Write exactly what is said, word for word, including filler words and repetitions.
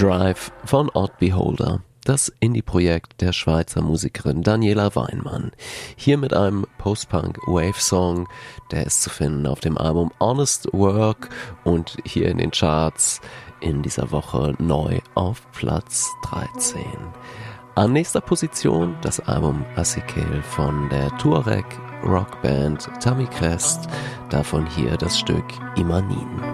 Drive von Odd Beholder, das Indie-Projekt der Schweizer Musikerin Daniela Weinmann. Hier mit einem Post-Punk-Wave-Song, der ist zu finden auf dem Album Honest Work und hier in den Charts in dieser Woche neu auf Platz dreizehn. An nächster Position das Album Asikel von der Tuareg Rockband Tammy Crest, davon hier das Stück Imanin.